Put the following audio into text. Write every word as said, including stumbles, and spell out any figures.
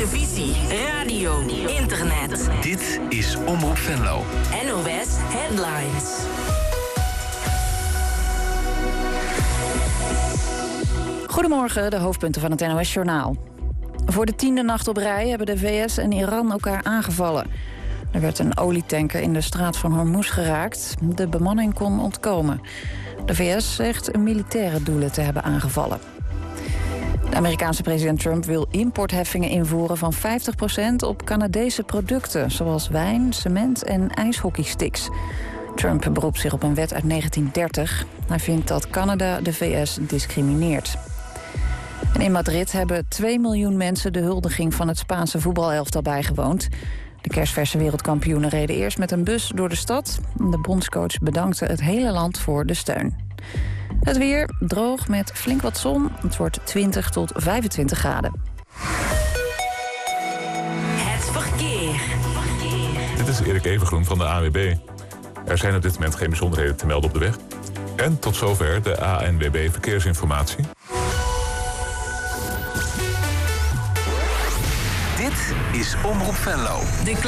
televisie, radio, internet. Dit is Omroep Venlo. N O S Headlines. Goedemorgen, de hoofdpunten van het N O S-journaal. Voor de tiende nacht op rij hebben de V S en Iran elkaar aangevallen. Er werd een olietanker in de straat van Hormuz geraakt. De bemanning kon ontkomen. De V S zegt militaire doelen te hebben aangevallen. De Amerikaanse president Trump wil importheffingen invoeren van vijftig procent op Canadese producten, zoals wijn, cement en ijshockeysticks. Trump beroept zich op een wet uit negentien dertig. Hij vindt dat Canada de V S discrimineert. En in Madrid hebben twee miljoen mensen de huldiging van het Spaanse voetbalelftal bijgewoond. De kerstverse wereldkampioenen reden eerst met een bus door de stad. De bondscoach bedankte het hele land voor de steun. Het weer droog met flink wat zon. Het wordt twintig tot vijfentwintig graden. Het verkeer. Dit is Erik Evengroen van de A N W B. Er zijn op dit moment geen bijzonderheden te melden op de weg. En tot zover de A N W B Verkeersinformatie. Dit is Omroep Venlo. De